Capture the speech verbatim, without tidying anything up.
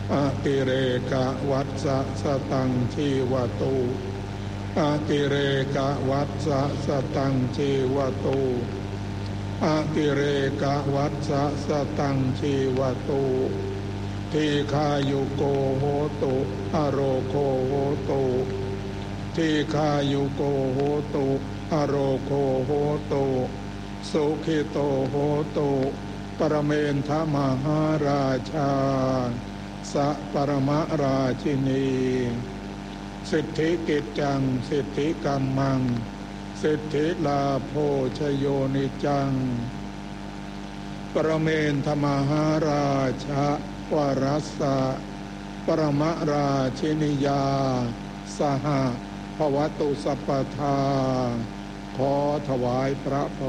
อาติเรกวัฏสะสตังชีวตุอาติเรกวัฏสะสตังชีวตุอาติเรกวัฏสะสตังชีวตุทีฆายุโกโหตุอโรโคโหตุทีฆายุโกโหตุอโรโคโหตุสุขิโตโหตุปรเมนทมหาราชาสัปรมราชินีสิทธิกิจจังสิทธิกัมมังสิทธิลาโภชโยนิจังปรเมนทมหาราชาวรัสสะปรมราชินียาสหภวตุสัพพทาขอถวายพระพร